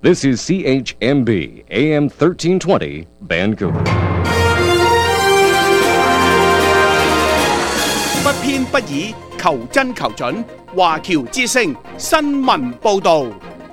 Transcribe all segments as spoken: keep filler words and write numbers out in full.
This is C H M B, A M thirteen twenty, Vancouver. 不偏不倚，求真求準。華僑之聲新聞報導。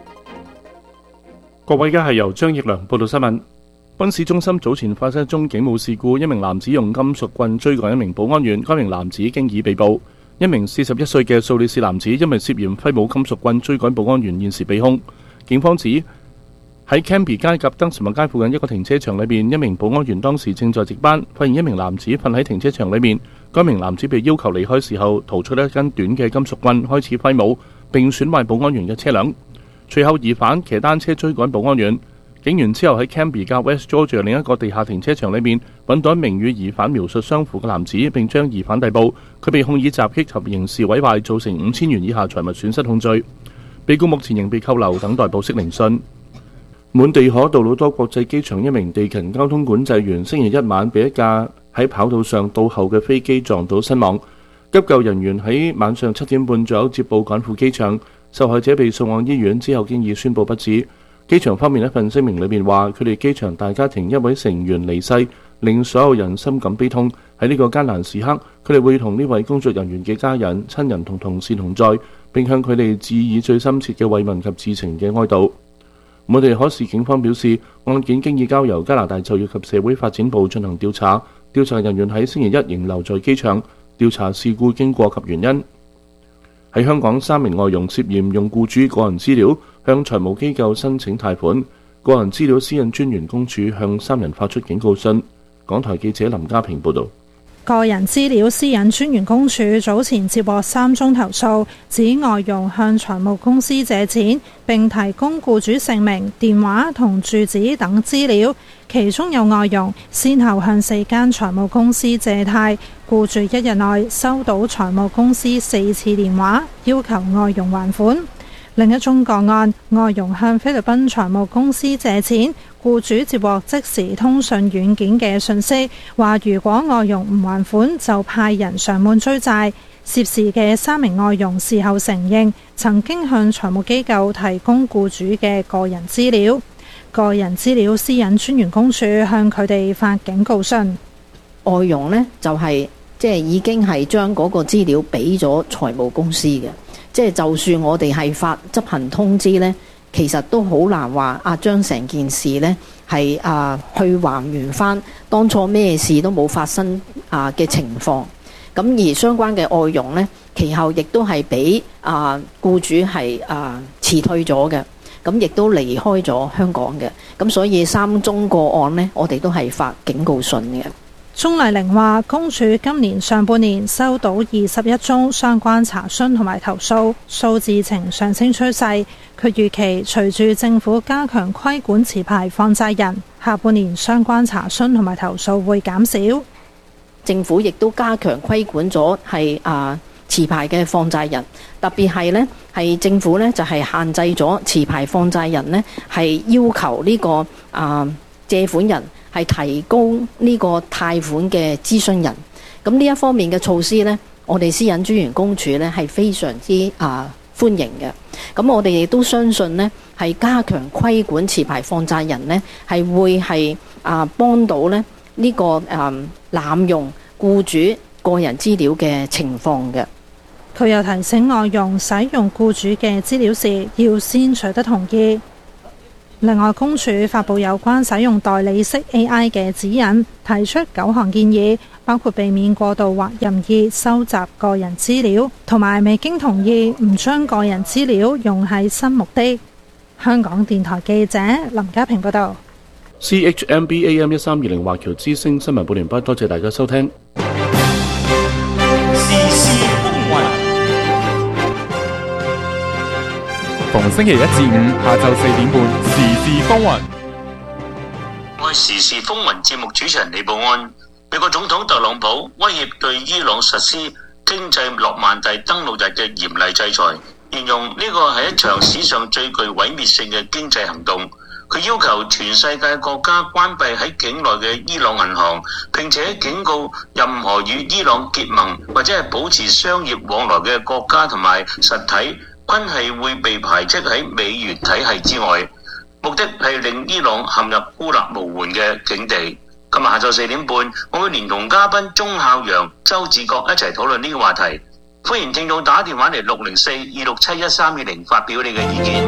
各位，而家係由張奕良報道新聞。軍事中心早前發生一宗警務事故，一名男子用金屬棍追趕一名保安員，該名男子經已被捕。一名四十一歲嘅蘇里士男子因為涉嫌揮舞金屬棍追趕保安員，現時被控。警方指喺 Cambie 街及登士麥街附近一個停車場裏面，一名保安員當時正在值班，發現一名男子瞓喺停車場裏面。該名男子被要求離開時候，掏出一根短嘅金屬棍開始揮舞，並損壞保安員嘅車輛。隨後疑犯騎單車追趕保安員。警員之後喺 Cambie 街 West Georgia 另一個地下停車場裏面揾到一名與疑犯描述相符嘅男子，並將疑犯逮捕。佢被控以襲擊及刑事毀壞造成五千元以下財物損失控罪。被告目前仍被扣留，等待保釋聆訊。滿地可杜魯多國際機場一名地勤交通管制員星期一晚被一架喺跑道上倒後嘅飛機撞到身亡。急救人員喺晚上七點半左右接報趕赴機場，受害者被送往醫院之後經已宣布不治。機場方面一份聲明裏面話，佢哋機場大家庭一位成員離世，令所有人深感悲痛。喺呢個艱難時刻，佢哋會同呢位工作人員嘅家人、親人同同事同在，並向佢哋致以最深切嘅慰問及至情嘅哀悼。滿地可市警方表示，案件經已交由加拿大就業及社會發展部進行調查，調查人員喺星期一仍留在機場調查事故經過及原因。喺香港，三名外傭涉嫌用僱主個人資料向財務機構申請貸款，個人資料私隱專員公署向三人發出警告信。港台記者林家平報導。 個人資料私隱專員公署早前接獲三宗投訴，指外傭向財務公司借錢，並提供僱主姓名、電話同住址等資料。其中有外傭先後向四間財務公司借貸，僱主一日內收到財務公司四次電話，要求外傭還款。另一宗個案，外傭向菲律賓財務公司借錢，僱主接獲即時通訊軟件嘅訊息，話如果外傭唔還款，就派人上門追債。涉事嘅三名外傭事後承認，曾經向財務機構提供僱主嘅個人資料。個人資料私隱專員公署向佢哋發警告信。 外傭呢，就係即係已經係將嗰個資料俾咗財務公司嘅。即係就算我哋係發執行通知呢，其實都好難話啊將成件事呢係啊去還原翻當初咩事都冇發生啊嘅情況。咁而相關嘅外傭呢，其後亦都係俾啊僱主係啊辭退咗嘅，咁亦都離開咗香港嘅。咁所以三宗個案呢，我哋都係發警告信嘅。 鍾麗玲話，公署今年上半年收到二十一宗相關查詢同埋投訴，數字呈上升趨勢。佢預期隨住政府加強規管持牌放債人，下半年相關查詢同埋投訴會減少。 政府亦都加強規管咗係啊持牌嘅放債人，特別係呢係政府呢就係、是、限制咗持牌放債人呢係要求呢、這個啊借款人係提供呢個貸款嘅諮詢人。咁呢一方面嘅措施呢，我哋私隱專員公署呢係非常之啊歡迎嘅。咁我哋亦都相信呢係加強規管持牌放債人呢係會係啊幫到呢呢、這個啊濫用僱主個人資料嘅情況嘅。 佢又提醒外傭使用僱主嘅資料時，要先取得同意。另外，公署發布有關使用代理式 A I 嘅指引，提出九項建議，包括避免過度或任意收集個人資料，同埋未經同意唔將個人資料用喺新目的。香港電台記者林家平報道。 C H M B A M 一三二零華僑之聲新聞報完畢，多謝大家收聽。 時事風雲，逢星期一至五下晝四點半，時事風雲。 我係時事風雲節目主持人李寶安。美國總統特朗普威脅對伊朗實施經濟諾曼第登陸日嘅嚴厲制裁，形容呢個係一場史上最具毀滅性嘅經濟行動。佢要求全世界國家關閉喺境內嘅伊朗銀行，並且警告任何與伊朗結盟或者係保持商業往來嘅國家同埋實體，均係會被排斥喺美元體系之外。 目的係令伊朗陷入孤立無援嘅境地。今日下晝四點半，我會連同嘉賓鐘孝陽、周志國一齊討論呢個話題。歡迎聽眾打電話嚟六零四二六七一三二零發表你嘅意見。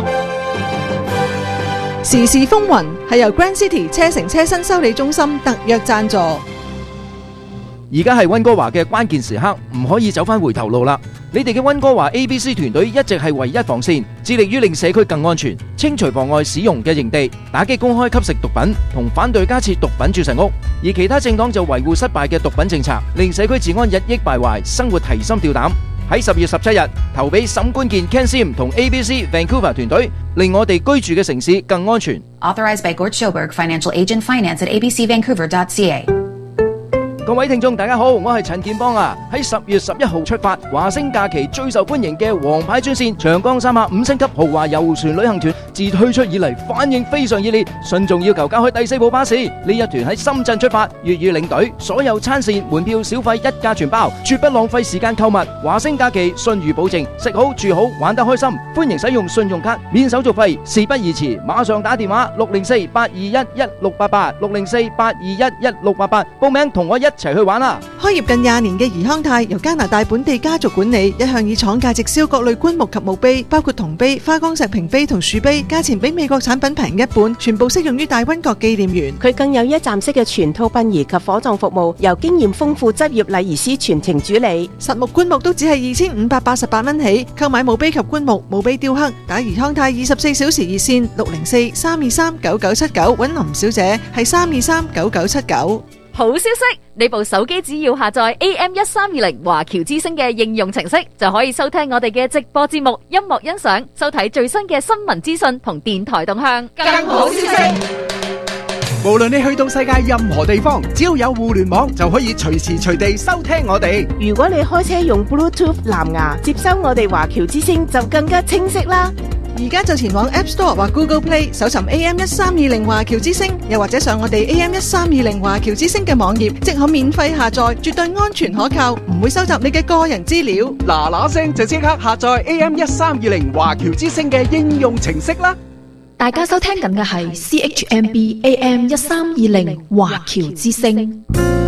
時事風雲係由 Grand City 車城車身修理中心特約贊助。 而家係溫哥華嘅關鍵時刻，唔可以走返回頭路啦！你哋嘅溫哥華 A B C 團隊一直係唯一防線，致力於令社區更安全，清除妨礙使用嘅營地，打擊公開吸食毒品，同反對加設毒品注射屋。而其他政黨就維護失敗嘅毒品政策，令社區治安日益敗壞，生活提心吊膽。喺十月十七日投俾沈冠健 Ken Sim 同 A B C Vancouver 團隊，令我哋居住嘅城市更安全。 Authorized by Gort Schoberg, Financial Agent, Finance at a b c vancouver dot c a。 各位聽眾大家好，我係陳建邦啊！喺十月十一號出發，華星假期最受歡迎嘅皇牌專線長江三峽五星級豪華遊船旅行團，自推出以嚟反應非常熱烈，信眾要求加開第四部巴士。呢一團喺深圳出發，粵語領隊，所有餐膳門票小費一價全包，絕不浪費時間購物。華星假期信譽保證，食好住好玩得開心，歡迎使用信用卡，免手續費，事不宜遲，馬上打電話六零四八二一一六八八六零四八二一一六八八報名同我一齊去玩啦！ 開業近廿年嘅怡康泰由加拿大本地家族管理，一向以廠價直銷各類棺木及墓碑，包括銅碑、花崗石屏碑同樹碑，價錢比美國產品平一半，全部適用於大溫國紀念園。 佢更有一站式嘅全套殯儀及火葬服務，由經驗豐富執業禮儀師全程主理。 實木棺木都只係二千五百八十八蚊起，購買墓碑及棺木、墓碑雕刻，打怡康泰二十四小時熱線六零四三二三九九七九，揾林小姐係三二三九九七九。 好消息！你部手機只要下載 A M 一三二零華僑之聲嘅應用程式，就可以收聽我哋嘅直播節目、音樂欣賞、收睇最新嘅新聞資訊同電台動向。更好消息！ 無論你去到世界任何地方，只要有互聯網，就可以隨時隨地收聽我哋。 如果你開車用 Bluetooth 藍牙接收我哋華僑之聲，就更加清晰啦。 而家就前往 App Store 或 Google Play 搜尋 A M 一三二零華僑之聲，又或者上我哋 A M 一三二零華僑之聲嘅網頁，即可免費下載，絕對安全可靠，唔會收集你嘅個人資料。 嗱嗱聲就即刻下載 A M 一三二零華僑之聲嘅應用程式啦！ 大家收聽緊嘅係 C H M B A M 一三二零華僑之聲，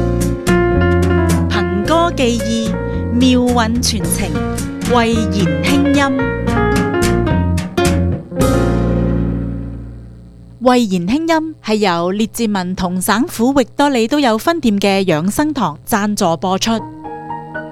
憑歌寄意，妙韻傳情，慧言輕音。慧言輕音係由列治文同省府域多利都有分店嘅養生堂贊助播出。